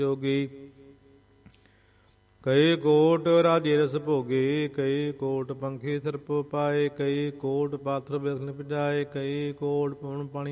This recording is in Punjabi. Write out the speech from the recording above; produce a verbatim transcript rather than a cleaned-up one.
ਜੋਗੀ। ਕਈ ਕੋਟ ਰਾਜੇ ਰਸ ਭੋਗੇ, ਕਈ ਕੋਟ ਪੰਖੀ ਸਰਪ ਪਾਏ, ਕਈ ਕੋਟ ਪਾਥਰ ਬਿਲਖਨ ਭਜਾਏ, ਕਈ ਕੋਟ ਪਵਨ ਪਾਣੀ